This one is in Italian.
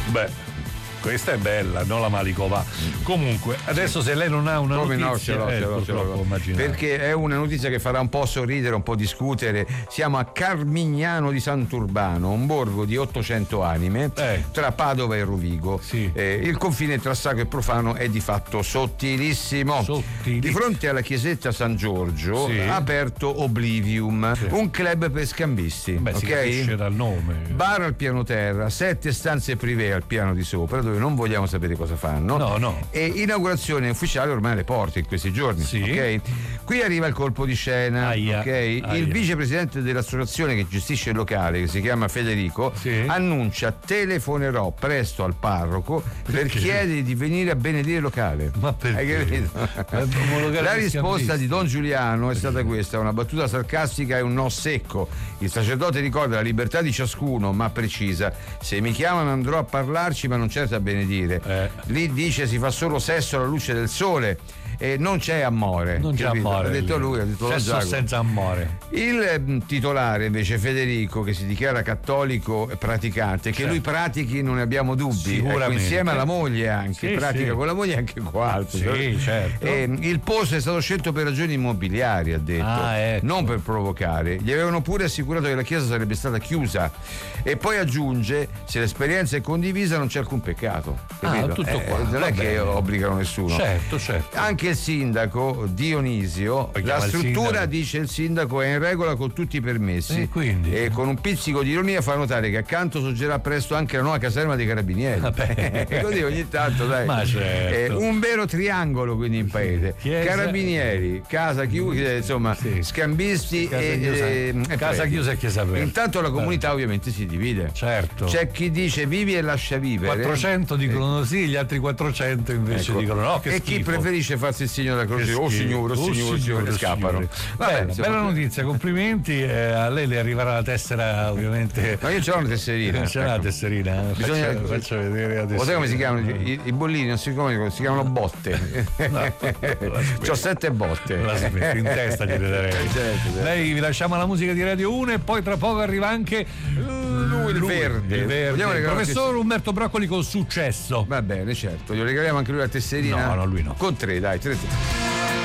Beh, questa è bella, non la Malikova. Comunque, adesso se lei non ha una notizia, ce l'ho. Perché è una notizia che farà un po' sorridere, un po' discutere. Siamo a Carmignano di Sant'Urbano, un borgo di 800 anime tra Padova e Rovigo. Sì. Il confine tra sacro e profano è di fatto sottilissimo. Di fronte alla chiesetta San Giorgio ha aperto Oblivium, un club per scambisti. Beh, si capisce dal nome. Bar al piano terra, 7 stanze privé al piano di sopra, dove non vogliamo sapere cosa fanno. No. E inaugurazione ufficiale ormai alle porte in questi giorni. Sì. Ok? Qui arriva il colpo di scena. Aia. Il vicepresidente dell'associazione che gestisce il locale, che si chiama Federico, annuncia: telefonerò presto al parroco per chiedere di venire a benedire il locale. Ma perché? Hai capito? La risposta di Don Giuliano è stata questa: una battuta sarcastica e un no secco. Il sacerdote ricorda la libertà di ciascuno, ma precisa: se mi chiamano andrò a parlarci, ma non certo a benedire. Lì dice si fa solo sesso alla luce del sole e non c'è amore. Non c'è amore. Ha detto lui, ha detto sesso senza amore. Il titolare invece Federico, che si dichiara cattolico e praticante, che lui pratichi non ne abbiamo dubbi, sicuramente. Insieme alla moglie anche, pratica con la moglie anche con altri. Certo. Il posto è stato scelto per ragioni immobiliari, ha detto, non per provocare. Gli avevano pure assicurato che la chiesa sarebbe stata chiusa e poi aggiunge: se l'esperienza è condivisa non c'è alcun peccato. Tutto qua. Non è che obbligano nessuno. Certo. Anche il sindaco Dionisio, la struttura, dice il sindaco, è in regola con tutti i permessi, e con un pizzico di ironia fa notare che accanto sorgerà presto anche la nuova caserma dei carabinieri. Così ogni tanto, dai. Ma certo. Un vero triangolo quindi in paese: carabinieri, casa chiusa, insomma, scambisti casa chiusa e chiesa aperta. Intanto la comunità ovviamente si divide. Certo. C'è chi dice vivi e lascia vivere, 400 dicono sì, gli altri 400 invece dicono no, che e schifo. Chi preferisce farsi il segno della croce, signore, scappano. Bella notizia, complimenti. A lei le arriverà la tessera, ovviamente. Ma io ce l'ho una tesserina. Ce l'ho una tesserina. Faccio vedere adesso. Lo sai come si chiamano? I bollini non si chiamano botte. C'ho 7 botte. La smetti in testa, ti darei. Lei, vi lasciamo la musica di Radio 1 e poi tra poco arriva anche lui, il verde. Il professor Umberto Broccoli con successo. Va bene, certo. Gli regaliamo anche lui la tesserina. No, lui no. Con 3, dai, 3.